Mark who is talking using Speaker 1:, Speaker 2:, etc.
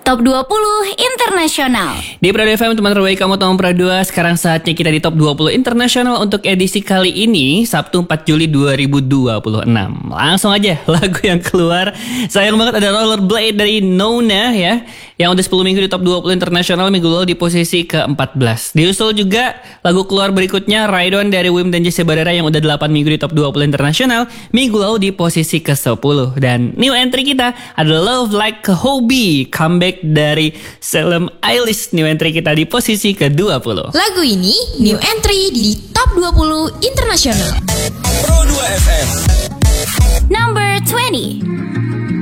Speaker 1: Top 20 Internasional.
Speaker 2: Di Prado FM teman terbaik kamu teman Prado. Sekarang saatnya kita di Top 20 Internasional untuk edisi kali ini, Sabtu 4 Juli 2026. Langsung aja lagu yang keluar. Sayang banget ada Rollerblade dari Nona ya, yang udah 10 minggu di Top 20 Internasional, minggu lalu di posisi ke-14. Diusul juga lagu keluar berikutnya, Ride On dari Wim dan Jesse Barrera yang udah 8 minggu di Top 20 Internasional, minggu lalu di posisi ke-10. Dan new entry kita ada Love Like a Hobby, comeback dari Salem Eilish, new entry kita di posisi ke-20.
Speaker 1: Lagu ini new entry di Top 20 Internasional.
Speaker 3: Pro 2 FM
Speaker 1: Number 20.